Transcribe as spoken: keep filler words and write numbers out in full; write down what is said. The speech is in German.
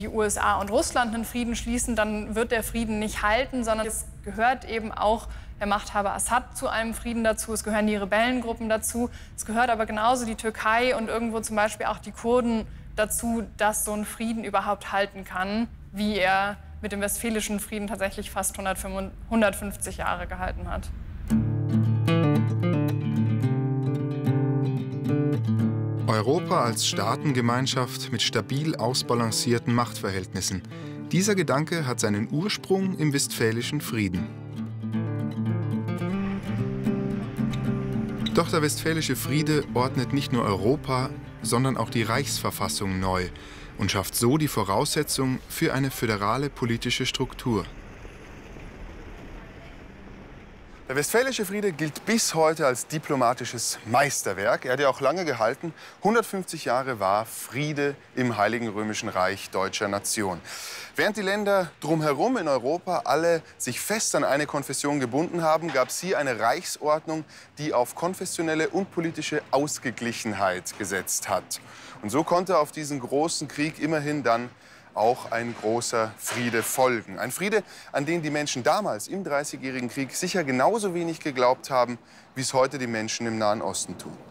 die U S A und Russland einen Frieden schließen, dann wird der Frieden nicht halten, sondern es gehört eben auch der Machthaber Assad zu einem Frieden dazu, es gehören die Rebellengruppen dazu, es gehört aber genauso die Türkei und irgendwo zum Beispiel auch die Kurden dazu, dass so ein Frieden überhaupt halten kann, wie er mit dem Westfälischen Frieden tatsächlich fast hundertfünfzig Jahre gehalten hat. Europa als Staatengemeinschaft mit stabil ausbalancierten Machtverhältnissen. Dieser Gedanke hat seinen Ursprung im Westfälischen Frieden. Doch der Westfälische Friede ordnet nicht nur Europa, sondern auch die Reichsverfassung neu und schafft so die Voraussetzung für eine föderale politische Struktur. Der Westfälische Friede gilt bis heute als diplomatisches Meisterwerk. Er hat ja auch lange gehalten. hundertfünfzig Jahre war Friede im Heiligen Römischen Reich deutscher Nation. Während die Länder drumherum in Europa alle sich fest an eine Konfession gebunden haben, gab es hier eine Reichsordnung, die auf konfessionelle und politische Ausgeglichenheit gesetzt hat. Und so konnte auf diesen großen Krieg immerhin dann auch ein großer Friede folgen. Ein Friede, an den die Menschen damals im Dreißigjährigen Krieg sicher genauso wenig geglaubt haben, wie es heute die Menschen im Nahen Osten tun.